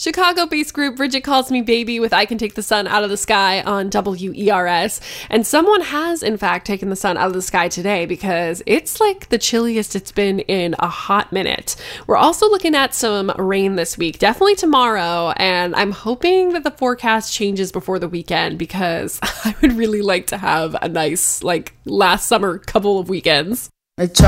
Chicago-based group Bridget Calls Me Baby with I Can Take the Sun Out of the Sky on WERS. And someone has, in fact, taken the sun out of the sky today because it's like the chilliest it's been in a hot minute. We're also looking at some rain this week, definitely tomorrow, and I'm hoping that the forecast changes before the weekend because I would really like to have a nice, like, last summer couple of weekends.